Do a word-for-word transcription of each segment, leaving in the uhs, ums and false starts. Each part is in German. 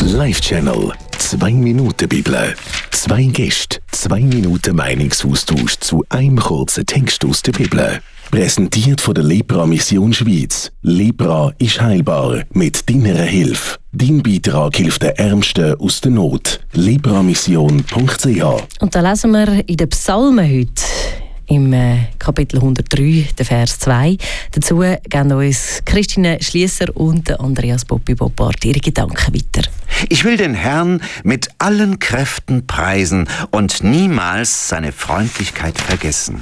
Live-Channel. Zwei Minuten Bibel. Zwei Gäste, zwei Minuten Meinungsaustausch zu einem kurzen Text aus der Bibel. Präsentiert von der Lepra Mission Schweiz. Lepra ist heilbar mit deiner Hilfe. Dein Beitrag hilft den Ärmsten aus der Not. lepramission punkt c h. Und da lesen wir in den Psalmen heute. Im äh, Kapitel hundertdrei, der Vers zwei. Dazu geben uns Christine Schliesser und Andreas Boppi-Boppard ihre Gedanken weiter. Ich will den Herrn mit allen Kräften preisen und niemals seine Freundlichkeit vergessen.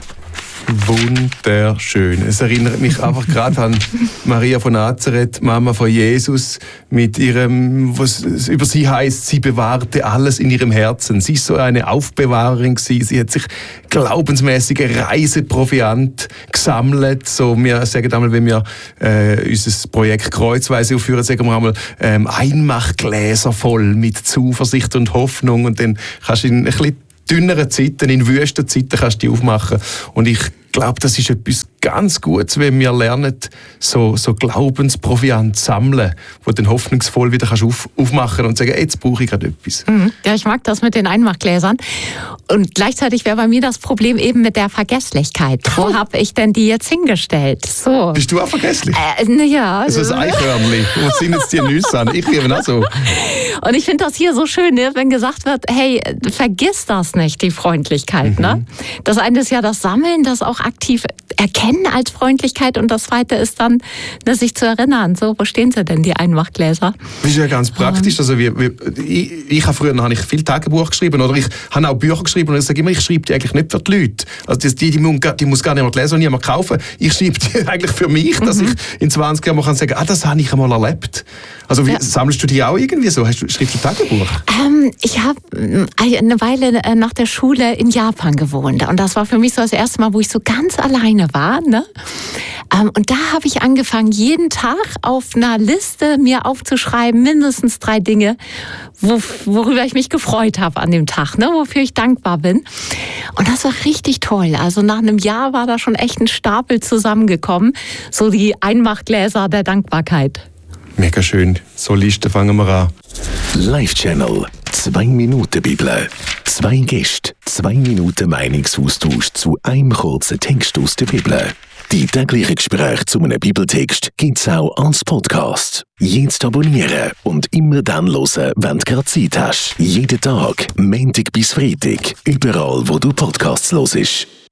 Wunderschön. Es erinnert mich einfach gerade an Maria von Nazareth, Mama von Jesus, mit ihrem, was über sie heißt, sie bewahrte alles in ihrem Herzen. Sie ist so eine Aufbewahrerin gewesen. Sie hat sich glaubensmäßige Reiseproviant gesammelt. So, wir sagen einmal, wenn wir äh, unser Projekt Kreuzweise aufführen, sagen wir einmal ähm, Einmachgläser voll mit Zuversicht und Hoffnung. Und dann kannst du in ein bisschen dünneren Zeiten, in wüsten Zeiten kannst du die aufmachen. Und ich glaube, das ist etwas ganz Gutes, wenn wir lernen, so, so Glaubensproviant sammeln, wo du dann hoffnungsvoll wieder kannst auf, aufmachen und sagen, jetzt brauche ich gerade etwas. Mhm. Ja, ich mag das mit den Einmachgläsern. Und gleichzeitig wäre bei mir das Problem eben mit der Vergesslichkeit. Wo habe ich denn die jetzt hingestellt? So. Bist du auch vergesslich? Äh, na ja. Das ist ein Eichhörnchen. Wo sind jetzt die Nüsse an? Ich eben auch so. Und ich finde das hier so schön, ne? Wenn gesagt wird, hey, vergiss das nicht, die Freundlichkeit. Mhm. Ne? Das eine ist ja das Sammeln, das auch aktiv erkennen als Freundlichkeit, und das zweite ist dann, ne, sich zu erinnern, so, wo stehen sie denn, die Einmachgläser? Das ist ja ganz praktisch. Also wie, wie, ich, ich habe früher habe ich viel Tagebuch geschrieben, oder ich habe auch Bücher geschrieben, und ich sage immer, ich schreibe die eigentlich nicht für die Leute. Also die, die, die, die muss gar niemand lesen und niemand kaufen. Ich schreibe die eigentlich für mich, dass mhm. ich in zwanzig Jahren kann sagen, ah, das habe ich einmal erlebt. Also wie, ja. Sammelst du die auch irgendwie so? Hast du, schreibst du Tagebuch? Ähm, ich habe eine Weile nach der Schule in Japan gewohnt, und das war für mich so das erste Mal, wo ich so ganz alleine war. Ne? Ähm, und da habe ich angefangen, jeden Tag auf einer Liste mir aufzuschreiben, mindestens drei Dinge, wo, worüber ich mich gefreut habe an dem Tag, ne? Wofür ich dankbar bin. Und das war richtig toll. Also nach einem Jahr war da schon echt ein Stapel zusammengekommen, so die Einmachgläser der Dankbarkeit. Mega schön. So Liste fangen wir an. Live-Channel. Zwei Minuten Bibel. Zwei Gäste, zwei Minuten Meinungsaustausch zu einem kurzen Text aus der Bibel. Die täglichen Gespräche zu einem Bibeltext gibt es auch als Podcast. Jetzt abonnieren und immer dann hören, wenn du gerade Zeit hast. Jeden Tag, Montag bis Freitag, überall, wo du Podcasts hörst.